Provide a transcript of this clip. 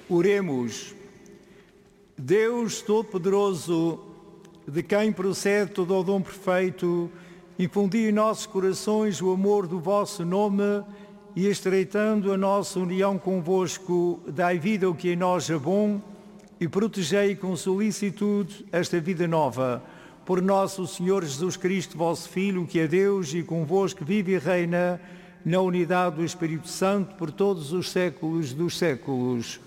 Oremos. Deus Todo-Poderoso, de quem procede todo o dom perfeito, infundi em nossos corações o amor do vosso nome e, estreitando a nossa união convosco, dai vida ao que em nós é bom e protegei com solicitude esta vida nova. Por nosso Senhor Jesus Cristo, vosso Filho, que é Deus e convosco vive e reina na unidade do Espírito Santo por todos os séculos dos séculos.